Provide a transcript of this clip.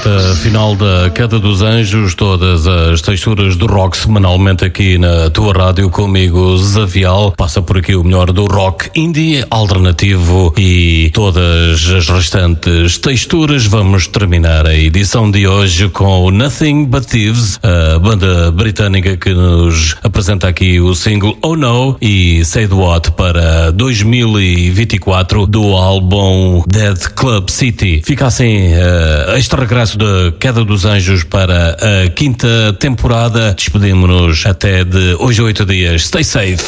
reta final da Queda dos Anjos, todas as texturas do rock semanalmente aqui na tua rádio, comigo Zavial. Passa por aqui o melhor do rock indie, alternativo e todas as restantes texturas. Vamos terminar a edição de hoje com Nothing But Thieves, a banda britânica que nos apresenta aqui o single Oh No e Say The What para 2024 do álbum Dead Club City. Fica assim este regresso da Queda dos Anjos para a quinta temporada. Despedimos-nos até de hoje a 8 dias. Stay safe.